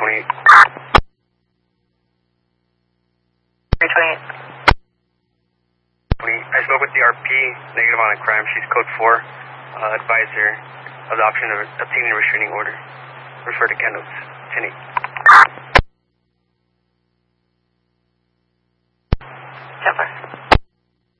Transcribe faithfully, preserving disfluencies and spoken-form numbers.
twenty-eight. three twenty-eight. I spoke with the R P, negative on a crime. She's code four. Uh, advisor of the option of obtaining a restraining order. Refer to Ken notes. ten eight.